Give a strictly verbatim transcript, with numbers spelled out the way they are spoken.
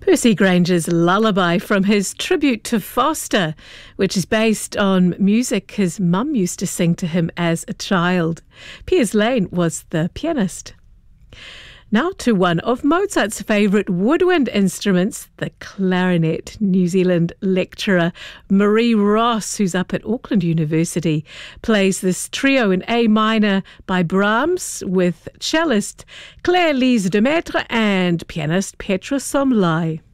Percy Granger's Lullaby from his tribute to Foster, which is based on music his mum used to sing to him as a child. Piers Lane was the pianist. Now to one of Mozart's favourite woodwind instruments, the clarinet. New Zealand lecturer Marie Ross, who's up at Auckland University, plays this trio in A minor by Brahms with cellist Claire-Lise Demaitre and pianist Petra Somlai.